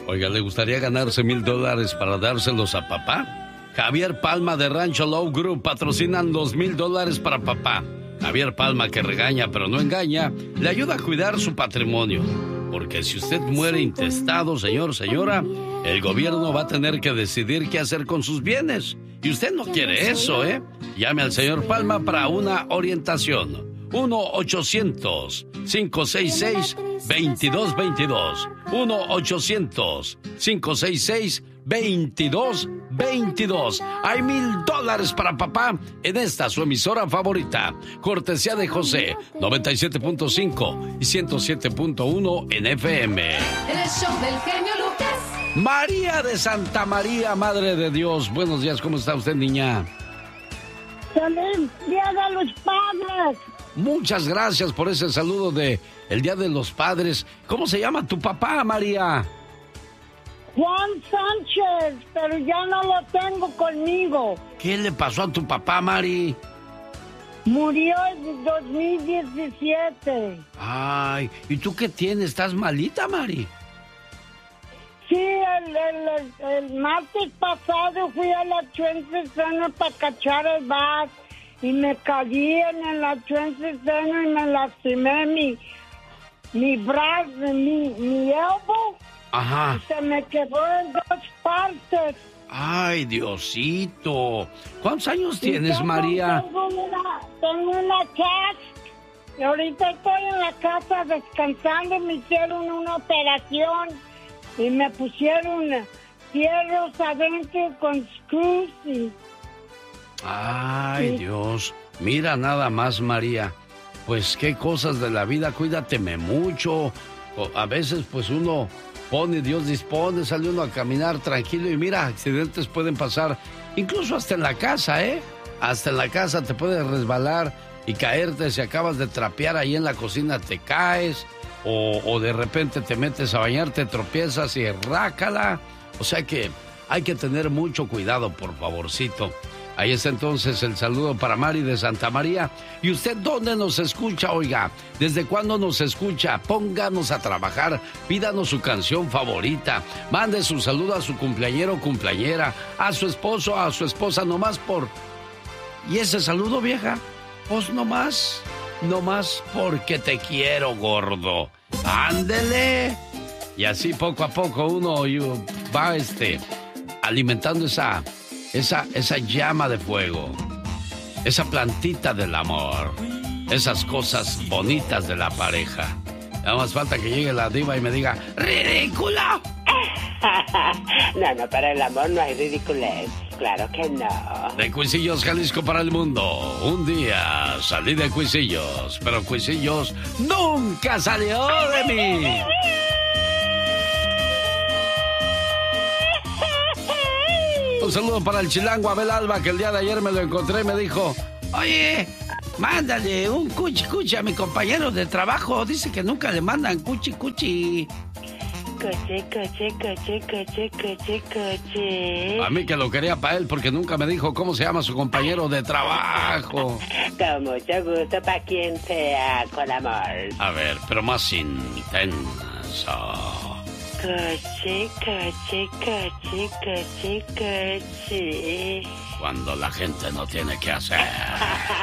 Oiga, ¿le gustaría ganarse $1,000 para dárselos a papá? Javier Palma de Rancho Low Group patrocinan $2,000 para papá. Javier Palma, que regaña pero no engaña, le ayuda a cuidar su patrimonio. Porque si usted muere intestado, señor, señora, el gobierno va a tener que decidir qué hacer con sus bienes. Y usted no quiere eso, ¿eh? Llame al señor Palma para una orientación. 1-800-566-2222. 1-800-566-2222. Hay $1,000 para papá en esta su emisora favorita. Cortesía de José, 97.5 y 107.1 en FM. El show del genio Lucas. María de Santa María, Madre de Dios. Buenos días, ¿cómo está usted, niña? ¡Feliz Día de los Padres! Muchas gracias por ese saludo de el Día de los Padres. ¿Cómo se llama tu papá, María? Juan Sánchez, pero ya no lo tengo conmigo. ¿Qué le pasó a tu papá, Mari? Murió en 2017. Ay, ¿y tú qué tienes? ¿Estás malita, Mari? Sí, el martes pasado fui a la Transit Center para cachar el bus y me caí en la Transit Center y me lastimé mi brazo, mi elbow. Ajá. Se me quebró en 2 partes. Ay, Diosito. ¿Cuántos años tienes, María? Tengo una cast. Y ahorita estoy en la casa descansando. Me hicieron una operación y me pusieron fierros adentro con screws y... Ay, Dios. Mira nada más, María. Pues qué cosas de la vida. Cuídateme mucho. A veces, pues uno pone, Dios dispone, sale uno a caminar tranquilo y mira, accidentes pueden pasar. Incluso hasta en la casa, ¿eh? Hasta en la casa te puedes resbalar y caerte. Si acabas de trapear ahí en la cocina, te caes. O de repente te metes a bañar, te tropiezas y rácala. O sea que hay que tener mucho cuidado, por favorcito. Ahí está entonces el saludo para Mari de Santa María. ¿Y usted dónde nos escucha, oiga? ¿Desde cuándo nos escucha? Pónganos a trabajar, pídanos su canción favorita, mande su saludo a su cumpleañero o cumpleañera, a su esposo, a su esposa, nomás por... ¿Y ese saludo, vieja? Pues nomás porque te quiero, gordo. ¡Ándele! Y así poco a poco uno va alimentando esa llama de fuego, esa plantita del amor, esas cosas bonitas de la pareja. Nada más falta que llegue la diva y me diga ¡ridículo! No, para el amor no hay ridiculez, claro que no. De Cuisillos, Jalisco para el mundo. Un día salí de Cuisillos, pero Cuisillos nunca salió de mí. Un saludo para el chilango Abel Alba, que el día de ayer me lo encontré y me dijo: oye, mándale un cuchi a mi compañero de trabajo. Dice que nunca le mandan cuchi. Coche. A mí que lo quería para él porque nunca me dijo cómo se llama su compañero de trabajo. Con mucho gusto, para quien sea, con amor. A ver, pero más intenso. Coche. Cuando la gente no tiene que hacer.